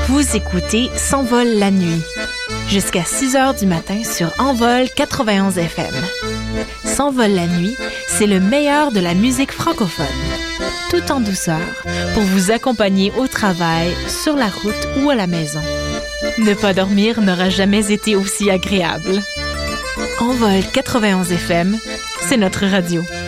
Vous écoutez S'envole la nuit, jusqu'à 6 heures du matin sur Envol 91 FM. S'envole la nuit, c'est le meilleur de la musique francophone. Tout en douceur, pour vous accompagner au travail, sur la route ou à la maison. Ne pas dormir n'aura jamais été aussi agréable. Envol 91 FM, c'est notre radio.